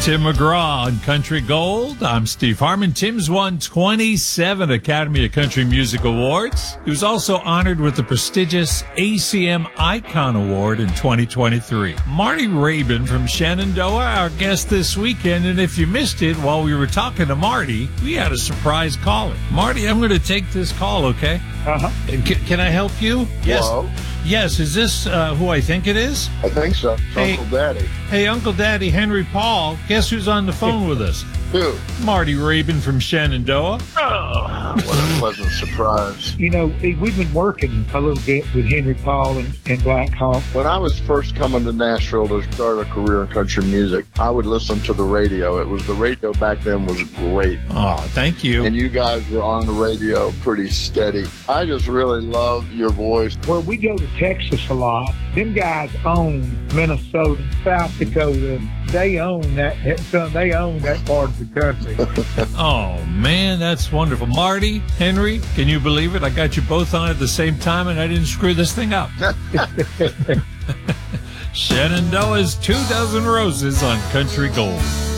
Tim McGraw on Country Gold. I'm Steve Harmon. Tim's won 27 Academy of Country Music Awards. He was also honored with the prestigious ACM Icon Award in 2023. Marty Rabin from Shenandoah, our guest this weekend. And if you missed it while we were talking to Marty, we had a surprise caller. Marty, I'm going to take this call, okay? Uh-huh. Can I help you? Yes. Hello? Yes, is this who I think it is? I think so. It's Hey. Uncle Daddy. Hey, Uncle Daddy, Henry Paul, guess who's on the phone with us? Who? Marty Rabin from Shenandoah. What a pleasant surprise. You know, we've been working a little bit with Henry Paul and Black Hawk. When I was first coming to Nashville to start a career in country music, I would listen to the radio. The radio back then was great. Oh, thank you. And you guys were on the radio pretty steady. I just really love your voice. Well, we go to Texas a lot. Them guys own Minnesota, South Dakota. They own that. They own that part of the country. Oh, man, that's wonderful. Marty, Henry, can you believe it? I got you both on at the same time, and I didn't screw this thing up. Shenandoah's 2 Dozen Roses on Country Gold.